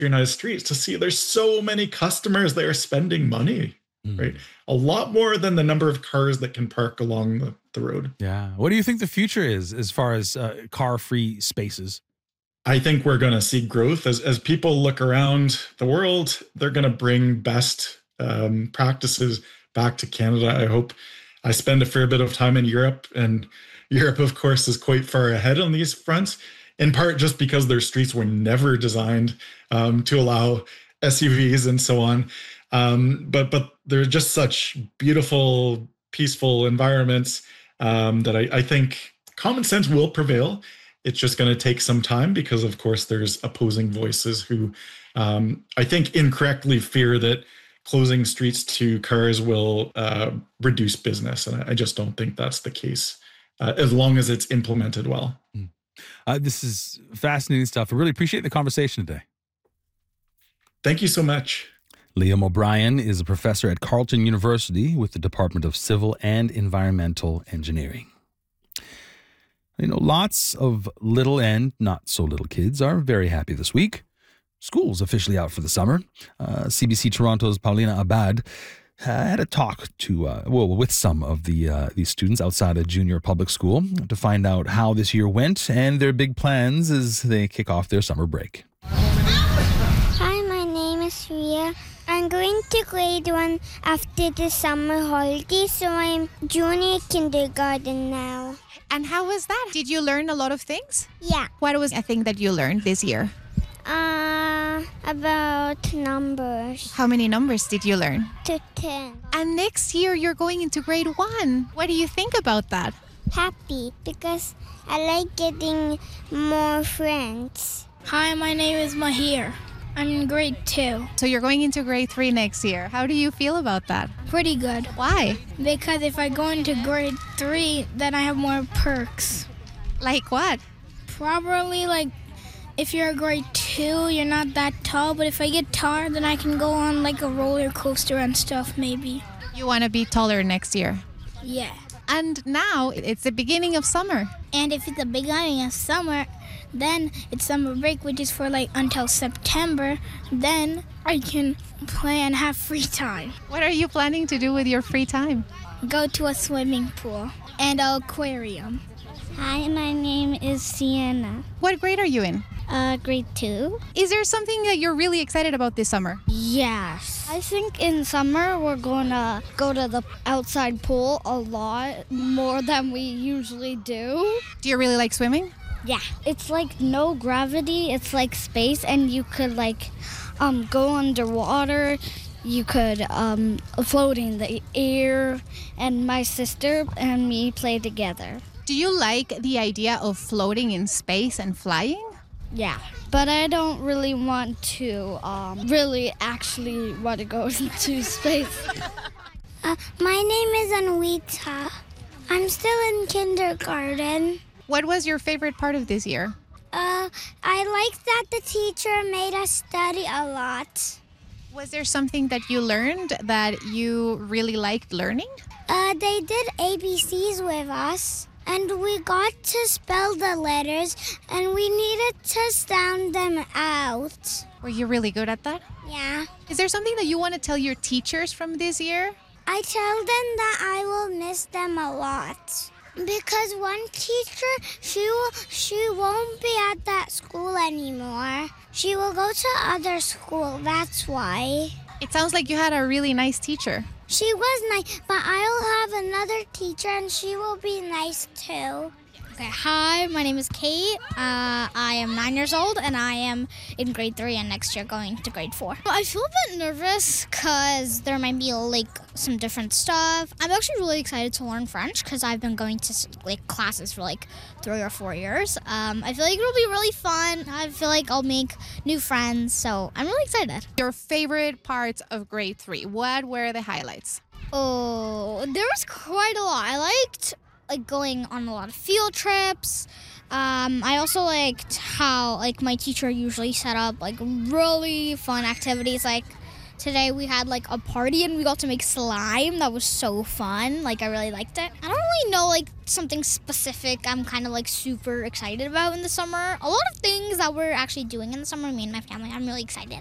United streets to see there's so many customers that are spending money, right? A lot more than the number of cars that can park along the road. Yeah. What do you think the future is as far as car-free spaces? I think we're going to see growth as people look around the world. They're going to bring best practices back to Canada. I hope. I spend a fair bit of time in Europe, and Europe, of course, is quite far ahead on these fronts, in part just because their streets were never designed to allow SUVs and so on. But they're just such beautiful, peaceful environments that I think common sense will prevail. It's just going to take some time because, of course, there's opposing voices who I think incorrectly fear that closing streets to cars will reduce business. And I just don't think that's the case as long as it's implemented well. This is fascinating stuff. I really appreciate the conversation today. Thank you so much. Liam O'Brien is a professor at Carleton University with the Department of Civil and Environmental Engineering. You know, lots of little and not so little kids are very happy this week. School's officially out for the summer. CBC Toronto's Paulina Abad had a talk with some of these students outside a junior public school to find out how this year went and their big plans as they kick off their summer break. Hi, my name is Ria. I'm going to grade 1 after the summer holiday, so I'm junior kindergarten now. And how was that? Did you learn a lot of things? Yeah. What was a thing that you learned this year? About numbers. How many numbers did you learn? To 10. And next year you're going into grade 1. What do you think about that? Happy, because I like getting more friends. Hi, my name is Mahir. I'm in grade 2. So you're going into grade 3 next year. How do you feel about that? Pretty good. Why? Because if I go into grade 3, then I have more perks. Like what? Probably like if you're a grade 2, you're not that tall, but if I get taller, then I can go on like a roller coaster and stuff maybe. You want to be taller next year? Yeah. And now it's the beginning of summer. And if it's the beginning of summer, then it's summer break, which is for like until September. Then I can play and have free time. What are you planning to do with your free time? Go to a swimming pool and an aquarium. Hi, my name is Sienna. What grade are you in? Grade 2. Is there something that you're really excited about this summer? Yes. I think in summer we're going to go to the outside pool a lot more than we usually do. Do you really like swimming? Yeah. It's like no gravity. It's like space, and you could like go underwater. You could float in the air, and my sister and me play together. Do you like the idea of floating in space and flying? Yeah, but I don't really want to really actually want to go into space. My name is Anwita. I'm still in kindergarten. What was your favorite part of this year? I liked that the teacher made us study a lot. Was there something that you learned that you really liked learning? They did ABCs with us. And we got to spell the letters, and we needed to sound them out. Were you really good at that? Yeah. Is there something that you want to tell your teachers from this year? I tell them that I will miss them a lot. Because one teacher, she won't be at that school anymore. She will go to other school, that's why. It sounds like you had a really nice teacher. She was nice, but I'll have another teacher and she will be nice too. Okay, hi, my name is Kate. I am 9 years old and I am in grade 3 and next year going to grade 4. I feel a bit nervous because there might be like some different stuff. I'm actually really excited to learn French because I've been going to like classes for like 3 or 4 years. I feel like it'll be really fun. I feel like I'll make new friends, so I'm really excited. Your favorite parts of grade 3, what were the highlights? Oh, there was quite a lot. I liked like going on a lot of field trips. I also liked how like my teacher usually set up like really fun activities like Today we had like a party and we got to make slime. That was so fun. Like I really liked it. I don't really know like something specific I'm kind of like super excited about in the summer. A lot of things that we're actually doing in the summer, me and my family, I'm really excited.